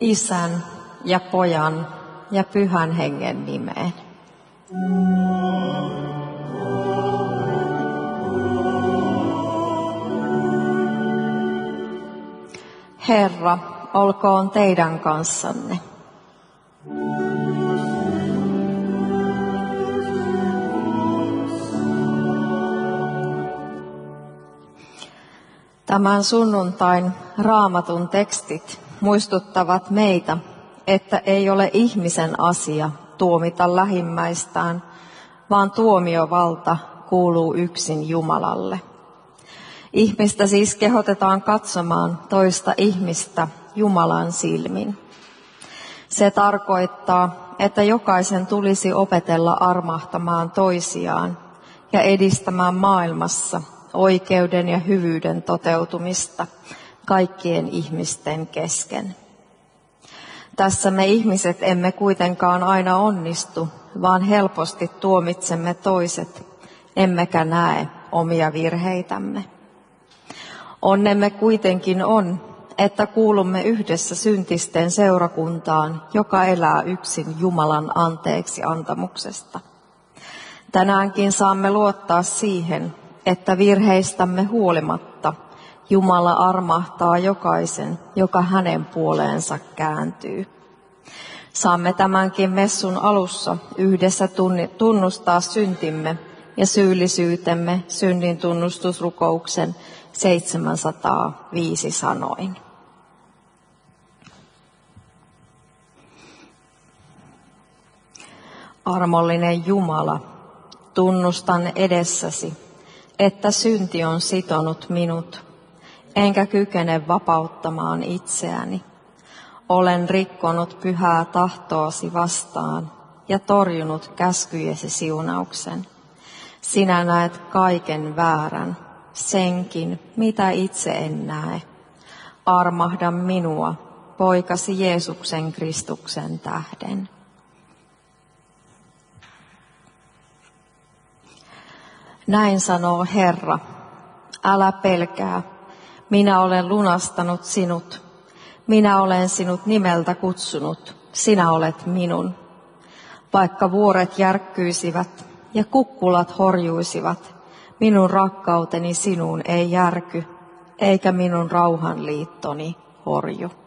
Isän ja Pojan ja Pyhän Hengen nimeen. Herra, olkoon teidän kanssanne. Tämän sunnuntain Raamatun tekstit muistuttavat meitä, että ei ole ihmisen asia tuomita lähimmäistään, vaan tuomiovalta kuuluu yksin Jumalalle. Ihmistä siis kehotetaan katsomaan toista ihmistä Jumalan silmin. Se tarkoittaa, että jokaisen tulisi opetella armahtamaan toisiaan ja edistämään maailmassa oikeuden ja hyvyyden toteutumista kaikkien ihmisten kesken. Tässä me ihmiset emme kuitenkaan aina onnistu, vaan helposti tuomitsemme toiset, emmekä näe omia virheitämme. Onnemme kuitenkin on, että kuulumme yhdessä syntisten seurakuntaan, joka elää yksin Jumalan anteeksi antamuksesta. Tänäänkin saamme luottaa siihen, että virheistämme huolimatta Jumala armahtaa jokaisen, joka hänen puoleensa kääntyy. Saamme tämänkin messun alussa yhdessä tunnustaa syntimme ja syyllisyytemme synnin tunnustusrukouksen 705 sanoin. Armollinen Jumala, tunnustan edessäsi, että synti on sitonut minut, enkä kykene vapauttamaan itseäni. Olen rikkonut pyhää tahtoasi vastaan ja torjunut käskyjesi siunauksen. Sinä näet kaiken väärän, senkin, mitä itse en näe. Armahda minua, poikasi Jeesuksen Kristuksen tähden. Näin sanoo Herra, älä pelkää, minä olen lunastanut sinut. Minä olen sinut nimeltä kutsunut, sinä olet minun. Vaikka vuoret järkkyisivät ja kukkulat horjuisivat, minun rakkauteni sinuun ei järky, eikä minun rauhanliittoni horju.